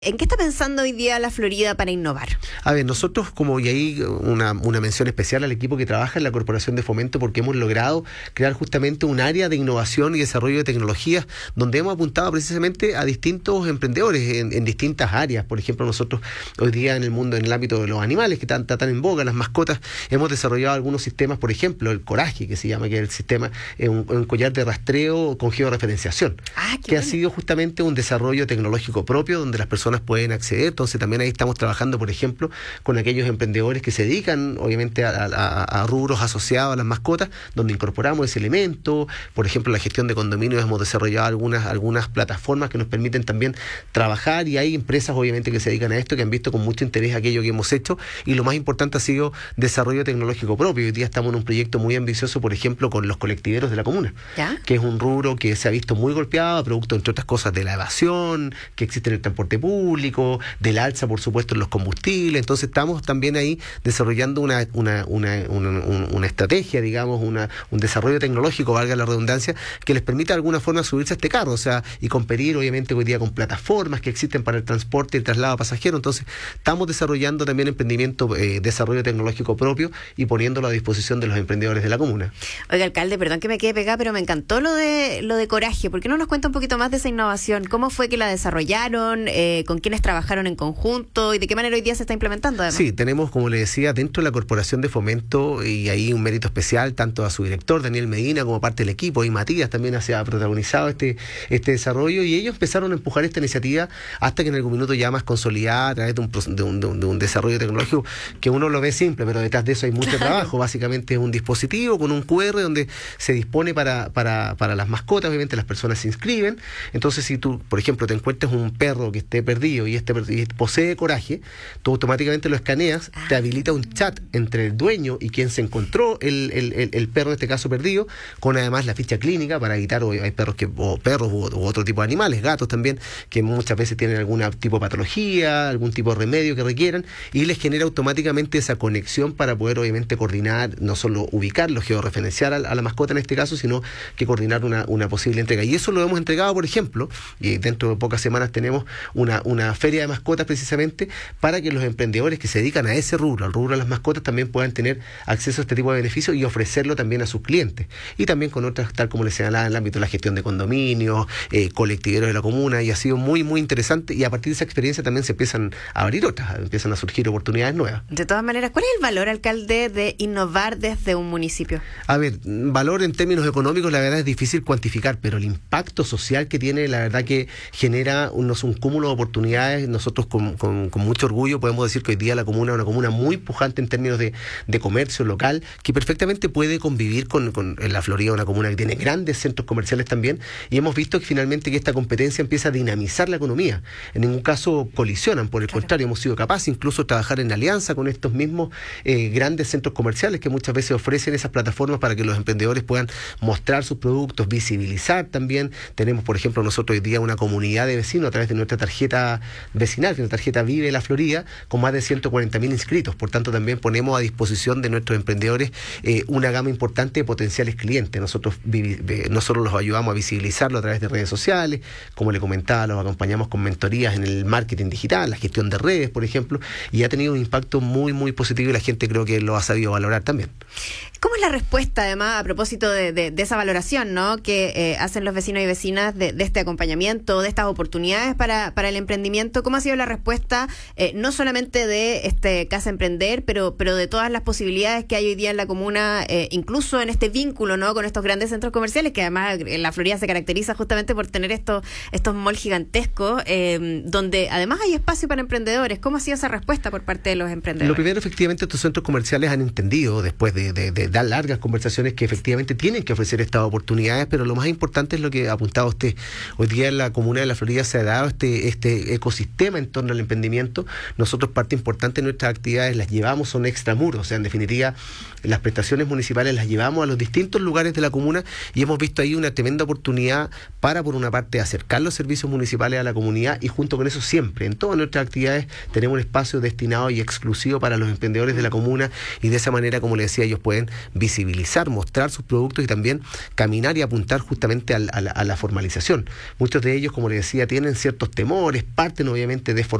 ¿En qué está pensando hoy día la Florida para innovar? A ver, nosotros y ahí una mención especial al equipo que trabaja en la Corporación de Fomento, porque hemos logrado crear justamente un área de innovación y desarrollo de tecnologías donde hemos apuntado precisamente a distintos emprendedores en distintas áreas. Por ejemplo, nosotros hoy día en el ámbito de los animales que están tan en boga, las mascotas, hemos desarrollado algunos sistemas, por ejemplo, el Coraje, que se llama, que es el sistema, un collar de rastreo con georreferenciación, que ha sido justamente un desarrollo tecnológico propio donde las personas pueden acceder. Entonces también ahí estamos trabajando, por ejemplo, con aquellos emprendedores que se dedican obviamente a rubros asociados a las mascotas, donde incorporamos ese elemento. Por ejemplo, la gestión de condominios, hemos desarrollado algunas plataformas que nos permiten también trabajar, y hay empresas obviamente que se dedican a esto, que han visto con mucho interés aquello que hemos hecho, y lo más importante ha sido desarrollo tecnológico propio. Hoy día estamos en un proyecto muy ambicioso, por ejemplo, con los colectiveros de la comuna, que es un rubro que se ha visto muy golpeado, producto, entre otras cosas, de la evasión que existe en el transporte público, del alza, por supuesto, en los combustibles. Entonces estamos también ahí desarrollando una estrategia, digamos, un desarrollo tecnológico, valga la redundancia, que les permita de alguna forma subirse a este carro, o sea, y competir obviamente hoy día con plataformas que existen para el transporte y el traslado pasajero. Entonces estamos desarrollando también emprendimiento, desarrollo tecnológico propio, y poniéndolo a disposición de los emprendedores de la comuna. Oiga, alcalde, perdón que me quede pegada, pero me encantó lo de Coraje. ¿Por qué no nos cuenta un poquito más de esa innovación? ¿Cómo fue que la desarrollaron? ¿Con quiénes trabajaron en conjunto? ¿Y de qué manera hoy día se está implementando, además? Sí, tenemos, como le decía, dentro de la Corporación de Fomento, y ahí un mérito especial tanto a su director, Daniel Medina, como parte del equipo, y Matías también se ha protagonizado este desarrollo, y ellos empezaron a empujar esta iniciativa hasta que en algún minuto ya más consolidada a través de un desarrollo tecnológico que uno lo ve simple, pero detrás de eso hay mucho trabajo. Básicamente es un dispositivo con un QR donde se dispone para las mascotas. Obviamente las personas se inscriben. Entonces, si tú, por ejemplo, te encuentras un perro que esté perdido y posee Coraje, tú automáticamente lo escaneas, te habilita un chat entre el dueño y quien se encontró el perro, en este caso perdido, con además la ficha clínica para evitar, hay perros u otro tipo de animales, gatos también, que muchas veces tienen algún tipo de patología, algún tipo de remedio que requieran, y les genera automáticamente esa conexión para poder obviamente coordinar, no solo ubicarlo, georreferenciar a la mascota en este caso, sino que coordinar una posible entrega. Y eso lo hemos entregado, por ejemplo, y dentro de pocas semanas tenemos una feria de mascotas precisamente para que los emprendedores que se dedican a ese rubro, al rubro de las mascotas, también puedan tener acceso a este tipo de beneficios y ofrecerlo también a sus clientes. Y también con otras, tal como les señalaba, en el ámbito de la gestión de condominios, colectiveros de la comuna, y ha sido muy, muy interesante, y a partir de esa experiencia también se empiezan a abrir otras, empiezan a surgir oportunidades nuevas. De todas maneras, ¿cuál es el valor, alcalde, de innovar desde un municipio? A ver, valor en términos económicos, la verdad es difícil cuantificar, pero el impacto social que tiene, la verdad que genera un cúmulo de oportunidades. Nosotros con mucho orgullo podemos decir que hoy día la comuna es una comuna muy pujante en términos de comercio local, que perfectamente puede convivir en la Florida, una comuna que tiene grandes centros comerciales también, y hemos visto que finalmente que esta competencia empieza a dinamizar la economía. En ningún caso colisionan, por el contrario, hemos sido capaces incluso de trabajar en alianza con estos mismos grandes centros comerciales que muchas veces ofrecen esas plataformas para que los emprendedores puedan mostrar sus productos, visibilizar también. Tenemos, por ejemplo, nosotros hoy día una comunidad de vecinos a través de nuestra tarjeta vecinal, que es la tarjeta Vive la Florida, con más de 140.000 inscritos. Por tanto, también ponemos a disposición de nuestros emprendedores una gama importante de potenciales clientes. Nosotros los ayudamos a visibilizarlo a través de redes sociales, como le comentaba, los acompañamos con mentorías en el marketing digital, la gestión de redes, por ejemplo, y ha tenido un impacto muy, muy positivo, y la gente creo que lo ha sabido valorar también. ¿Cómo es la respuesta, además, a propósito de esa valoración, ¿no?, que hacen los vecinos y vecinas de este acompañamiento, de estas oportunidades para el emprendimiento? ¿Cómo ha sido la respuesta, no solamente de Casa Emprender, pero de todas las posibilidades que hay hoy día en la comuna, incluso en este vínculo, ¿no?, con estos grandes centros comerciales, que además la Florida se caracteriza justamente por tener estos malls gigantescos, donde además hay espacio para emprendedores? ¿Cómo ha sido esa respuesta por parte de los emprendedores? Lo primero, efectivamente, estos centros comerciales han entendido, después de dar largas conversaciones, que efectivamente tienen que ofrecer estas oportunidades, pero lo más importante es lo que apuntaba usted. Hoy día en la comuna de la Florida se ha dado este ecosistema en torno al emprendimiento. Nosotros, parte importante de nuestras actividades las llevamos, son extramuros, o sea, en definitiva, las prestaciones municipales las llevamos a los distintos lugares de la comuna, y hemos visto ahí una tremenda oportunidad para, por una parte, acercar los servicios municipales a la comunidad, y junto con eso siempre, en todas nuestras actividades, tenemos un espacio destinado y exclusivo para los emprendedores de la comuna, y de esa manera, como le decía, ellos pueden visibilizar, mostrar sus productos y también caminar y apuntar justamente a la formalización. Muchos de ellos, como les decía, tienen ciertos temores, parten obviamente de